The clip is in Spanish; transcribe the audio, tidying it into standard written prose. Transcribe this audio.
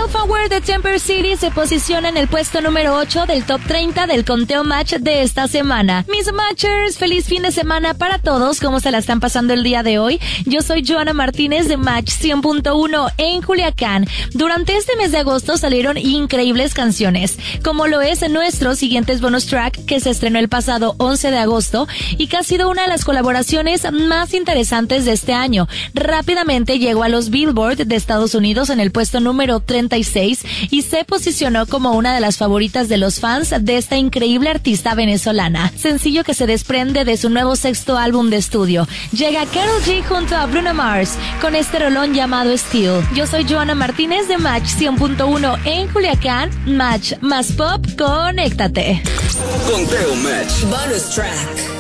Self-Aware de Temper City se posiciona en el puesto número 8 del top 30 del conteo Match de esta semana. Mis Matchers, feliz fin de semana para todos. ¿Cómo se la están pasando el día de hoy? Yo soy Joana Martínez de Match 100.1 en Culiacán. Durante este mes de agosto salieron increíbles canciones, como lo es nuestro siguientes bonus track que se estrenó el pasado 11 de agosto y que ha sido una de las colaboraciones más interesantes de este año. Rápidamente llegó a los Billboard de Estados Unidos en el puesto número 36 y se posicionó como una de las favoritas de los fans de esta increíble artista venezolana. Sencillo que se desprende de su nuevo sexto álbum de estudio. Llega Karol G junto a Bruno Mars con este rolón llamado Steel. Yo soy Joana Martínez de Match 100.1 en Culiacán. Match más pop, conéctate. Conteo Match. Bonus track.